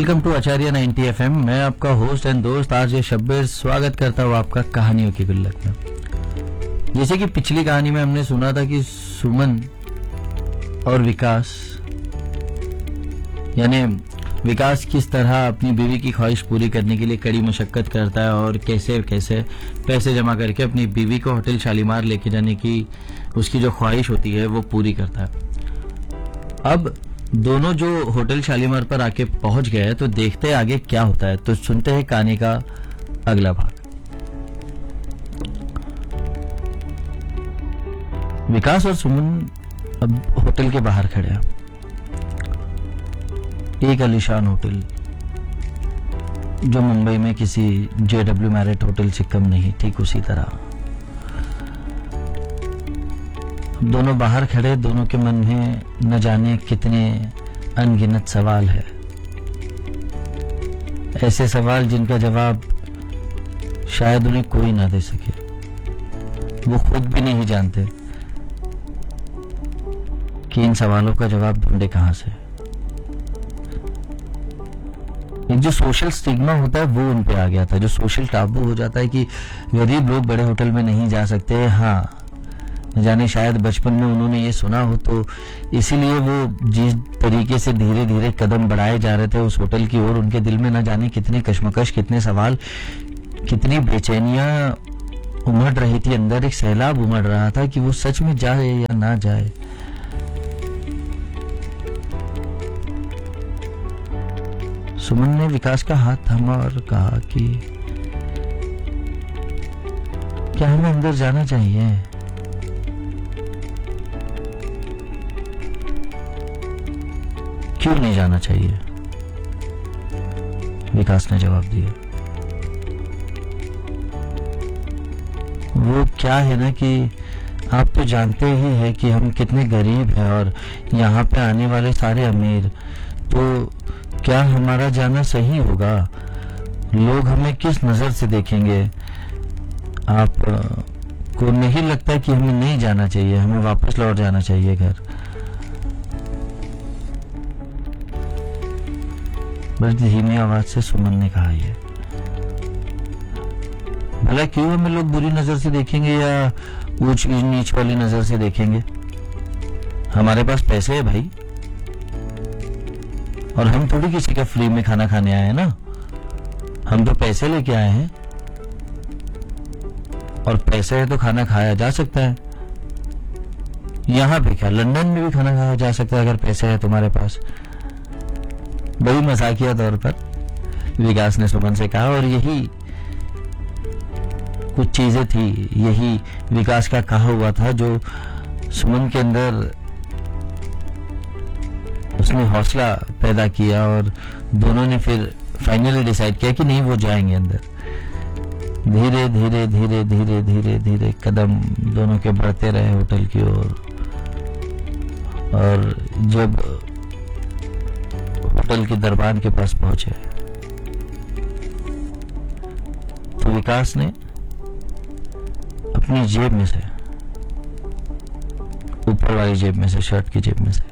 Welcome to Acharya 90 FM। मैं आपका host and दोस्त आज ये शब्बीर स्वागत करता हूँ आपका कहानियों की गुल्लक में। जैसे कि पिछली कहानी में हमने सुना था कि सुमन और विकास यानी विकास किस तरह अपनी बीवी की ख्वाहिश पूरी करने के लिए कड़ी मशक्कत करता है और कैसे कैसे पैसे जमा करके अपनी बीवी को होटल शालीमार लेके जाने की उसकी जो ख्वाहिश होती है वो पूरी करता है। अब दोनों जो होटल शालीमार पर आके पहुंच गए हैं तो देखते हैं आगे क्या होता है। तो सुनते हैं कहानी का अगला भाग। विकास और सुमन अब होटल के बाहर खड़े हैं। एक आलीशान होटल जो मुंबई में किसी JW मैरिट होटल से कम नहीं, ठीक उसी तरह। दोनों बाहर खड़े, दोनों के मन में न जाने कितने अनगिनत सवाल है। ऐसे सवाल जिनका जवाब शायद उन्हें कोई ना दे सके। वो खुद भी नहीं जानते कि इन सवालों का जवाब ढूंढे कहां से। एक जो सोशल स्टिग्मा होता है वो उन पे आ गया था, जो सोशल टाबू हो जाता है कि गरीब लोग बड़े होटल में नहीं जा सकते। हाँ, न जाने शायद बचपन में उन्होंने ये सुना हो तो इसीलिए वो जिस तरीके से धीरे धीरे कदम बढ़ाए जा रहे थे उस होटल की ओर, उनके दिल में न जाने कितने कश्मकश, कितने सवाल, कितनी बेचैनियां उमड़ रही थी। अंदर एक सैलाब उमड़ रहा था कि वो सच में जाए या ना जाए। सुमन ने विकास का हाथ थामा और कहा कि क्या हमें अंदर जाना चाहिए? क्यों नहीं जाना चाहिए? विकास ने जवाब दिया। वो क्या है ना कि आप तो जानते ही हैं कि हम कितने गरीब हैं और यहाँ पे आने वाले सारे अमीर। तो क्या हमारा जाना सही होगा? लोग हमें किस नजर से देखेंगे? आप को नहीं लगता कि हमें नहीं जाना चाहिए, हमें वापस लौट जाना चाहिए घर? बस धीमी आवाज से सुमन ने कहा। ये भला क्यों हमें लोग बुरी नजर से देखेंगे या ऊंच नीच वाली नजर से देखेंगे? हमारे पास पैसे है भाई, और हम थोड़ी किसी का फ्री में खाना खाने आए हैं ना। हम तो पैसे लेके आए हैं और पैसे है तो खाना खाया जा सकता है। यहां पे क्या, लंदन में भी खाना खाया जा सकता है अगर पैसे है तुम्हारे पास। बड़ी मजाकिया तौर पर विकास ने सुमन से कहा। और यही कुछ चीजें थी, यही विकास का कहा हुआ था जो सुमन के अंदर उसने हौसला पैदा किया और दोनों ने फिर फाइनली डिसाइड किया कि नहीं, वो जाएंगे अंदर। धीरे धीरे धीरे धीरे धीरे धीरे कदम दोनों के बढ़ते रहे होटल की ओर। और जब होटल के दरबान के पास पहुंचे तो विकास ने अपनी जेब में से, ऊपर वाली जेब में से, शर्ट की जेब में से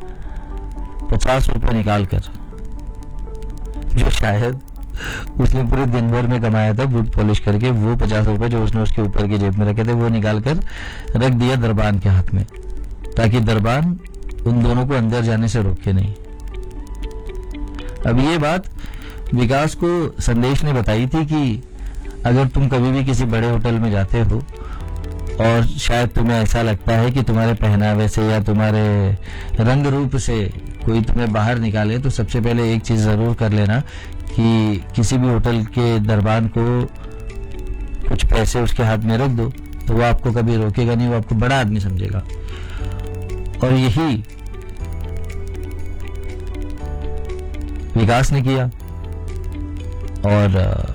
50 रुपए निकालकर, जो शायद उसने पूरे दिन भर में कमाया था बूट पॉलिश करके, वो 50 रुपए जो उसने उसके ऊपर की जेब में रखे थे वो निकालकर रख दिया दरबान के हाथ में, ताकि दरबान उन दोनों को अंदर जाने से रोके नहीं। अब ये बात विकास को संदेश ने बताई थी कि अगर तुम कभी भी किसी बड़े होटल में जाते हो और शायद तुम्हें ऐसा लगता है कि तुम्हारे पहनावे से या तुम्हारे रंग रूप से कोई तुम्हें बाहर निकाले, तो सबसे पहले एक चीज जरूर कर लेना कि किसी भी होटल के दरबान को कुछ पैसे उसके हाथ में रख दो, तो वो आपको कभी रोकेगा नहीं, वो आपको बड़ा आदमी समझेगा। और यही विकास ने किया और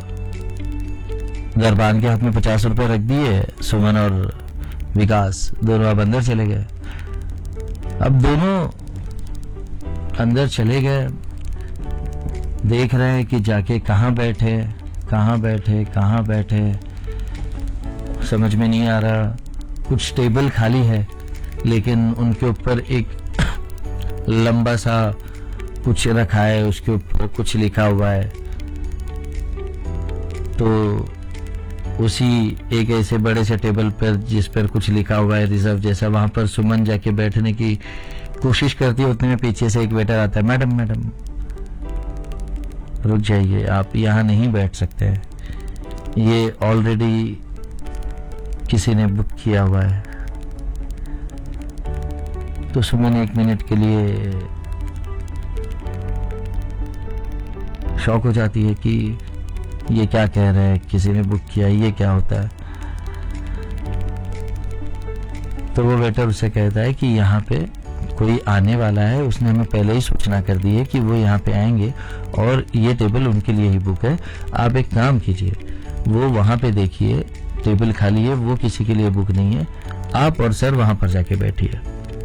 दरबान के हाथ में 50 रुपए रख दिए। सुमन और विकास दोनों अब अंदर चले गए। अब दोनों अंदर चले गए, देख रहे हैं कि जाके कहाँ बैठे कहाँ बैठे कहाँ बैठे, समझ में नहीं आ रहा। कुछ टेबल खाली है लेकिन उनके ऊपर एक लंबा सा कुछ रखा है, उसके ऊपर कुछ लिखा हुआ है। तो उसी एक ऐसे बड़े से टेबल पर जिस पर कुछ लिखा हुआ है रिजर्व जैसा, वहां पर सुमन जाके बैठने की कोशिश करती है। उतने में पीछे से एक वेटर आता है, मैडम मैडम रुक जाइए, आप यहाँ नहीं बैठ सकते हैं, ये ऑलरेडी किसी ने बुक किया हुआ है। तो सुमन 1 मिनट के लिए शॉक हो जाती है कि ये क्या कह रहे हैं, किसी ने बुक किया, ये क्या होता है। तो वो वेटर उससे कहता है कि यहाँ पे कोई आने वाला है, उसने हमें पहले ही सूचना कर दी है कि वो यहाँ पे आएंगे और ये टेबल उनके लिए ही बुक है। आप एक काम कीजिए, वो वहाँ पे देखिए टेबल खाली है, वो किसी के लिए बुक नहीं है, आप और सर वहाँ पर जाके बैठिए।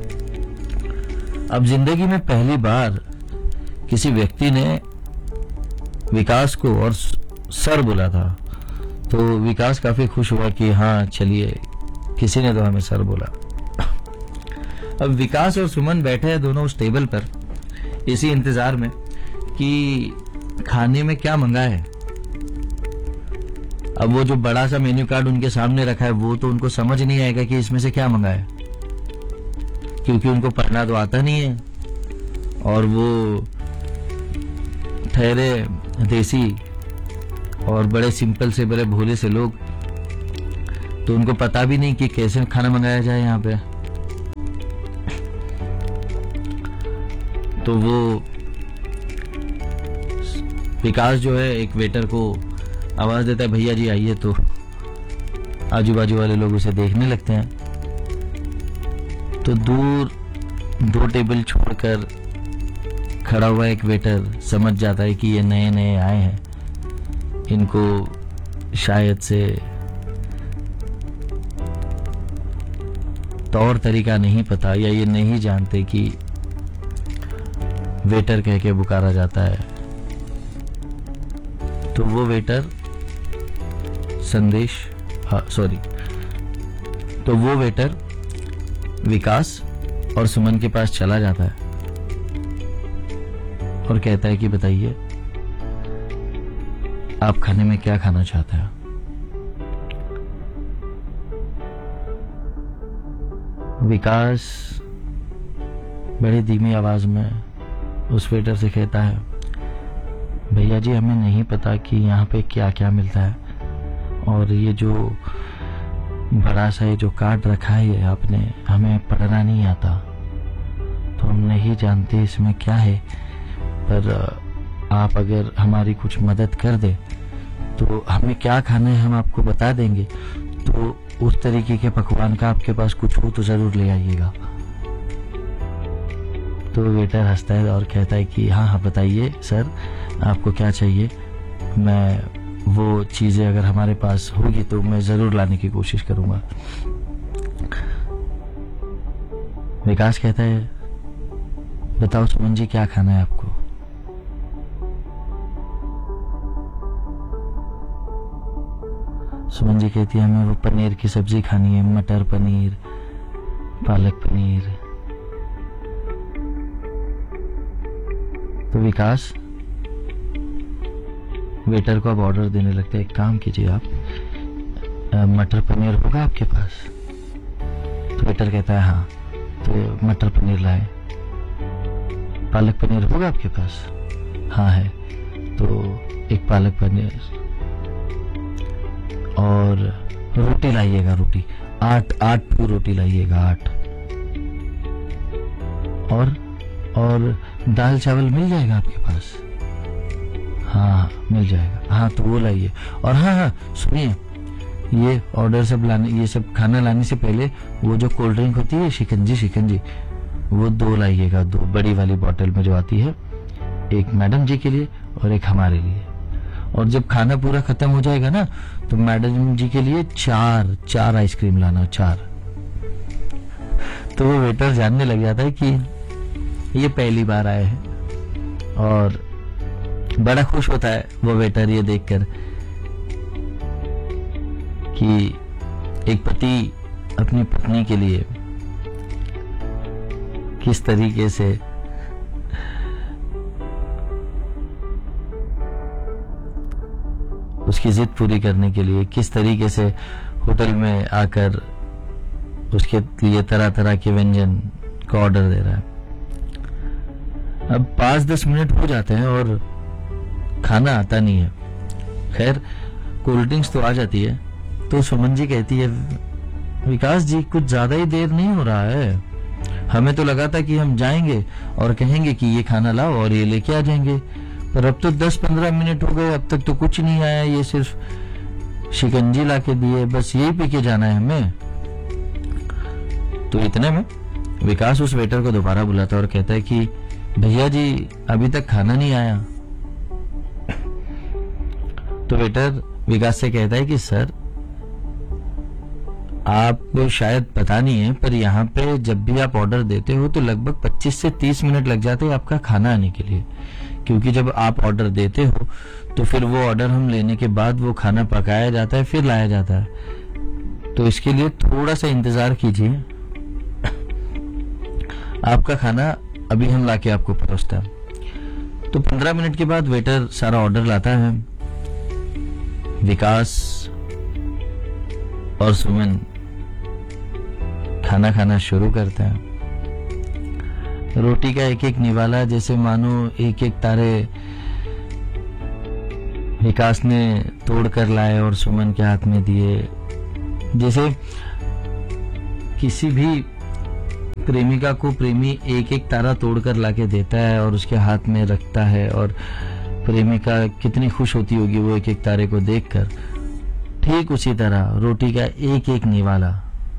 अब जिंदगी में पहली बार किसी व्यक्ति ने विकास को और सर बोला था, तो विकास काफी खुश हुआ कि हाँ चलिए, किसी ने तो हमें सर बोला। अब विकास और सुमन बैठे हैं दोनों उस टेबल पर इसी इंतजार में कि खाने में क्या मंगाए। अब वो जो बड़ा सा मेन्यू कार्ड उनके सामने रखा है वो तो उनको समझ नहीं आएगा कि इसमें से क्या मंगाए, क्योंकि उनको पढ़ना तो आता नहीं है और वो ठहरे देसी और बड़े सिंपल से बड़े भोले से लोग, तो उनको पता भी नहीं कि कैसे खाना मंगाया जाए यहाँ पे। तो वो विकास जो है एक वेटर को आवाज देता है, भैया जी आइए। तो आजू बाजू वाले लोग उसे देखने लगते हैं। तो दूर 2 टेबल छोड़कर खड़ा हुआ एक वेटर समझ जाता है कि ये नए नए आए हैं, इनको शायद से तौर तरीका नहीं पता या ये नहीं जानते कि वेटर कह के पुकारा जाता है। तो वो वेटर तो वो वेटर विकास और सुमन के पास चला जाता है और कहता है कि बताइए आप खाने में क्या खाना चाहते हैं। विकास बड़ी धीमी आवाज में उस वेटर से कहता है, भैया जी हमें नहीं पता कि यहाँ पे क्या क्या मिलता है, और ये जो बड़ा सा ये जो कार्ड रखा है ये आपने, हमें पढ़ना नहीं आता तो हम नहीं जानते इसमें क्या है, पर आप अगर हमारी कुछ मदद कर दे तो हमें क्या खाना है हम आपको बता देंगे, तो उस तरीके के पकवान का आपके पास कुछ हो तो जरूर ले आइएगा। तो वेटर हंसता है और कहता है कि हाँ हाँ बताइए सर आपको क्या चाहिए, मैं वो चीजें अगर हमारे पास होगी तो मैं जरूर लाने की कोशिश करूंगा। विकास कहता है, बताओ सुमन जी क्या खाना है आपको। सुमन जी कहती है हमें वो पनीर की सब्जी खानी है, मटर पनीर, पालक पनीर। तो विकास वेटर को अब ऑर्डर देने लगता है, एक काम कीजिए आप, मटर पनीर होगा आपके पास। तो वेटर कहता है हाँ, तो मटर पनीर लाए। पालक पनीर होगा आपके पास। हाँ है, तो एक पालक पनीर और रोटी लाइएगा, रोटी 8 रोटी लाइएगा 8। और दाल चावल मिल जाएगा आपके पास। हाँ मिल जाएगा। हाँ तो वो लाइए। और हाँ सुनिए, ये ऑर्डर सब लाने, ये सब खाना लाने से पहले वो जो कोल्ड ड्रिंक होती है शिकंजी वो 2 लाइएगा, 2 बड़ी वाली बोतल में जो आती है, एक मैडम जी के लिए और एक हमारे लिए। और जब खाना पूरा खत्म हो जाएगा ना तो मैडम जी के लिए 4 आइसक्रीम लाना, 4। तो वो वेटर जानने लग जाता है कि ये पहली बार आए हैं और बड़ा खुश होता है वो वेटर ये देखकर कि एक पति अपनी पत्नी के लिए किस तरीके से उसकी जिद पूरी करने के लिए किस तरीके से होटल में आकर उसके लिए तरह तरह के व्यंजन का ऑर्डर दे रहा है। अब 5-10 मिनट हो जाते हैं और खाना आता नहीं है। खैर कोल्ड ड्रिंक्स तो आ जाती है, तो सुमन जी कहती है, विकास जी कुछ ज्यादा ही देर नहीं हो रहा है, हमें तो लगा था कि हम जाएंगे और कहेंगे कि ये खाना लाओ और ये लेके आ जाएंगे, पर अब तो 10-15 मिनट हो गए, अब तक तो कुछ नहीं आया, ये सिर्फ शिकंजी लाके दिए, बस यही पी के जाना है हमें। तो इतने में विकास उस वेटर को दोबारा बुलाता है और कहता है कि भैया जी अभी तक खाना नहीं आया। तो वेटर विकास से कहता है कि सर आपको शायद पता नहीं है, पर यहाँ पे जब भी आप ऑर्डर देते हो तो लगभग 25 से 30 मिनट लग जाते हैं आपका खाना आने के लिए, क्योंकि जब आप ऑर्डर देते हो तो फिर वो ऑर्डर हम लेने के बाद वो खाना पकाया जाता है, फिर लाया जाता है, तो इसके लिए थोड़ा सा इंतजार कीजिए, आपका खाना अभी हम लाके आपको परोसते हैं। तो 15 मिनट के बाद वेटर सारा ऑर्डर लाता है। विकास और सुमन खाना खाना शुरू करते हैं। रोटी का एक एक निवाला जैसे मानो एक एक तारे विकास ने तोड़ कर लाए और सुमन के हाथ में दिए। जैसे किसी भी प्रेमिका को प्रेमी एक एक तारा तोड़कर लाके देता है और उसके हाथ में रखता है, और प्रेमिका कितनी खुश होती होगी वो एक एक तारे को देखकर, ठीक उसी तरह रोटी का एक एक निवाला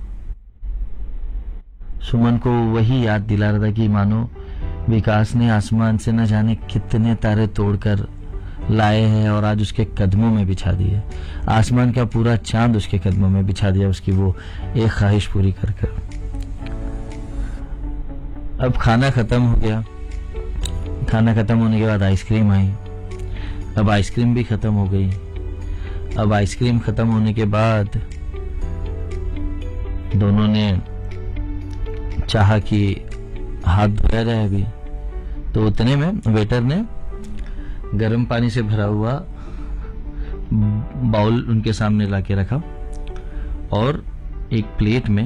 सुमन को वही याद दिला रहा था कि मानो विकास ने आसमान से न जाने कितने तारे तोड़कर लाए हैं और आज उसके कदमों में बिछा दिए। आसमान का पूरा चांद उसके कदमों में बिछा दिया, उसकी वो एक ख्वाहिश पूरी कर कर। अब खाना खत्म हो गया। खाना खत्म होने के बाद आइसक्रीम आई। अब आइसक्रीम भी खत्म हो गई। अब आइसक्रीम खत्म होने के बाद दोनों ने चाहा कि हाथ धोया जाए अभी, तो उतने में वेटर ने गर्म पानी से भरा हुआ बाउल उनके सामने लाके रखा और एक प्लेट में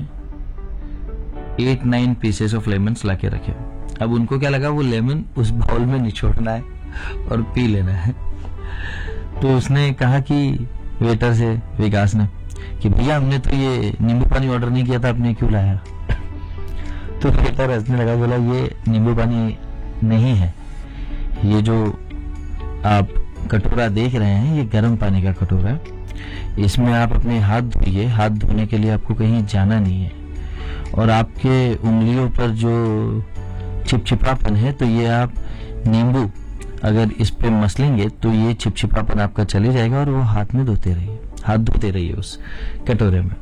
8-9 पीसेस ऑफ लेमन्स लाके रखे। अब उनको क्या लगा, वो लेमन उस बाउल में निचोड़ना है और पी लेना है। तो उसने कहा कि वेटर से, विकास ने, कि भैया हमने तो ये नींबू पानी ऑर्डर नहीं किया था, आपने क्यों लाया? तो वेटर हंसने लगा, बोला ये नींबू पानी नहीं है, ये जो आप कटोरा देख रहे हैं ये गर्म पानी का कटोरा है, इसमें आप अपने हाथ धोइए। हाथ धोने के लिए आपको कहीं जाना नहीं है, और आपके उंगलियों पर जो चिपचिपापन है तो ये आप नींबू अगर इस पे मसलेंगे तो ये चिपचिपापन आपका चले जाएगा, और वो हाथ में धोते रहिए, हाथ धोते रहिए उस कटोरे में।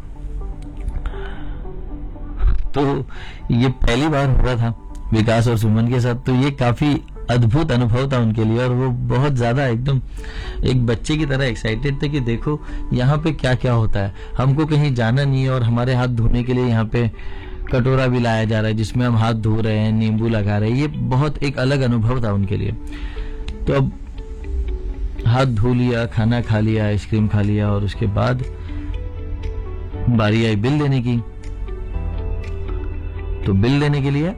तो ये पहली बार हो रहा था विकास और सुमन के साथ, तो ये काफी अद्भुत अनुभव था उनके लिए, और वो बहुत ज्यादा एकदम एक बच्चे की तरह एक्साइटेड थे कि देखो यहाँ पे क्या क्या होता है, हमको कहीं जाना नहीं है और हमारे हाथ धोने के लिए यहाँ पे कटोरा भी लाया जा रहा है जिसमें हम हाथ धो रहे हैं, नींबू लगा रहे हैं। ये बहुत एक अलग अनुभव था उनके लिए। तो अब हाथ धो लिया, खाना खा लिया, आइसक्रीम खा लिया, और उसके बाद बारी आई बिल देने की। तो बिल देने के लिए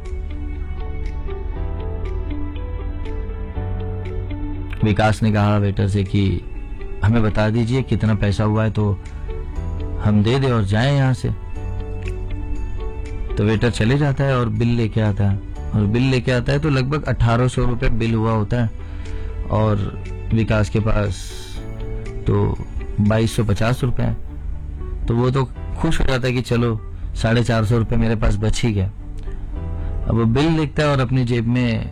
विकास ने कहा वेटर से कि हमें बता दीजिए कितना पैसा हुआ है तो हम दे दे और जाएं यहां से। तो वेटर चले जाता है और बिल लेके आता है, और बिल लेके आता है तो लगभग 1800 रुपए बिल हुआ होता है, और विकास के पास तो 2250 रुपए है। तो वो तो खुश हो जाता है कि चलो 450 रुपए मेरे पास बच ही गया। अब वो बिल लिखता है और अपनी जेब में,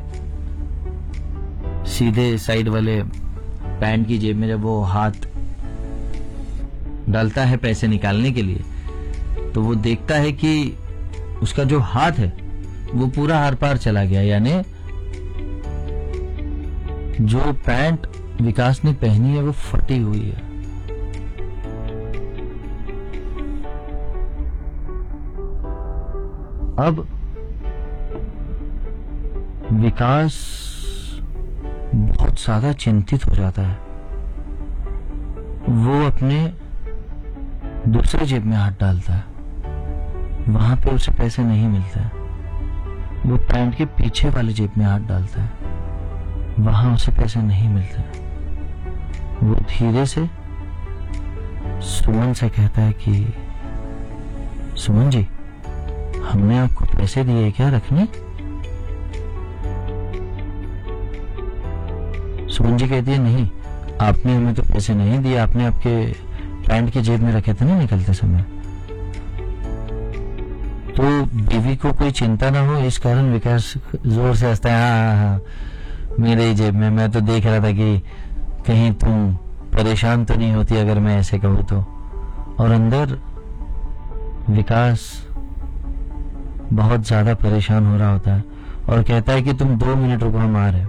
सीधे साइड वाले पैंट की जेब में जब वो हाथ डालता है पैसे निकालने के लिए, तो वो देखता है कि उसका जो हाथ है वो पूरा आर पार चला गया, यानी जो पैंट विकास ने पहनी है वो फटी हुई है। अब विकास बहुत ज्यादा चिंतित हो जाता है। वो अपने दूसरे जेब में हाथ डालता है, वहां पे उसे पैसे नहीं मिलते हैं। वो पैंट के पीछे वाले जेब में हाथ डालता है, वहां उसे पैसे नहीं मिलते हैं। वो धीरे से सुमन से कहता है कि सुमन जी, हमने आपको पैसे दिए क्या रखने? सुमन जी कहती है नहीं, आपने हमें तो पैसे नहीं दिए, आपने आपके पैंट की जेब में रखे थे ना निकलते समय। तो बीवी को कोई चिंता ना हो इस कारण विकास जोर से हंसता है, हाँ हाँ हाँ, मेरे ही जेब में, मैं तो देख रहा था कि कहीं तुम परेशान तो नहीं होती अगर मैं ऐसे कहूँ तो। और अंदर विकास बहुत ज्यादा परेशान हो रहा होता है और कहता है कि तुम 2 मिनट रुको, हम आ रहे हो।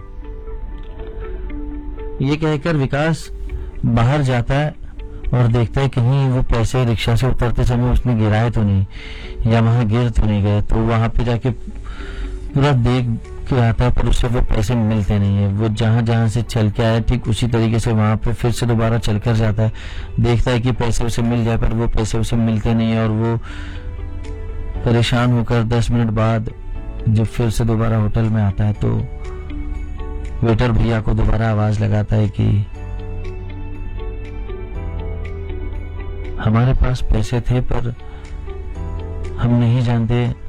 ये कहकर विकास बाहर जाता है और देखता है कहीं वो पैसे रिक्शा से उतरते समय उसने गिराए तो नहीं या वहां गिर तो नहीं गए। तो वहां पे जाके पूरा देख के आता है, पर उससे वो पैसे मिलते नहीं है। वो जहां जहां से चल के आया ठीक उसी तरीके से वहां पे फिर से दोबारा चलकर जाता है, देखता है कि पैसे उसे मिल जाए, पर वो पैसे उसे मिलते नहीं है। और वो परेशान होकर 10 मिनट बाद जब फिर से दोबारा होटल में आता है तो वेटर भैया को दोबारा आवाज लगाता है कि हमारे पास पैसे थे पर हम नहीं जानते